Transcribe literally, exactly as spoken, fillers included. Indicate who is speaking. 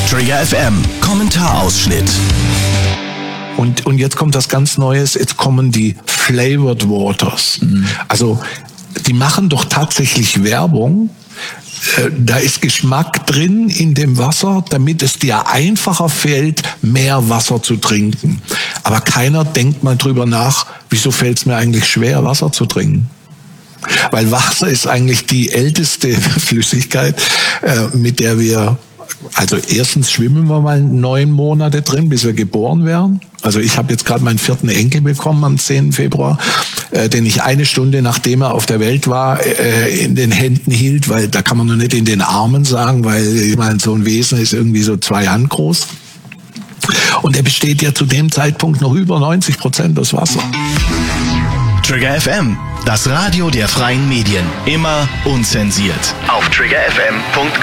Speaker 1: Trigger F M, Kommentarausschnitt.
Speaker 2: Und, und jetzt kommt das ganz Neues, jetzt kommen die Flavored Waters. Mhm. Also die machen doch tatsächlich Werbung. Da ist Geschmack drin in dem Wasser, damit es dir einfacher fällt, mehr Wasser zu trinken. Aber keiner denkt mal drüber nach, wieso fällt es mir eigentlich schwer, Wasser zu trinken? Weil Wasser ist eigentlich die älteste Flüssigkeit, äh, mit der wir, also erstens schwimmen wir mal neun Monate drin, bis wir geboren werden. Also ich habe jetzt gerade meinen vierten Enkel bekommen am zehnten Februar, äh, den ich eine Stunde nachdem er auf der Welt war, äh, in den Händen hielt, weil da kann man noch nicht in den Armen sagen, weil ich meine, so ein Wesen ist irgendwie so zwei Hand groß. Und er besteht ja zu dem Zeitpunkt noch über neunzig Prozent aus Wasser.
Speaker 1: Trigger F M, das Radio der freien Medien. Immer unzensiert. Auf trigger f m punkt com